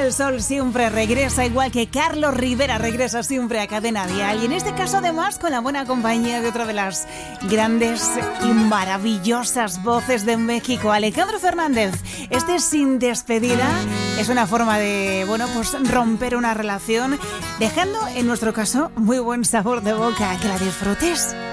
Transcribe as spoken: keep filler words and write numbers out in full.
del Sol siempre regresa, igual que Carlos Rivera regresa siempre a Cadena Dial. Y en este caso además con la buena compañía de otra de las grandes y maravillosas voces de México, Alejandro Fernández. Este Sin Despedida es una forma de, bueno, pues romper una relación, dejando en nuestro caso muy buen sabor de boca. Que la disfrutes.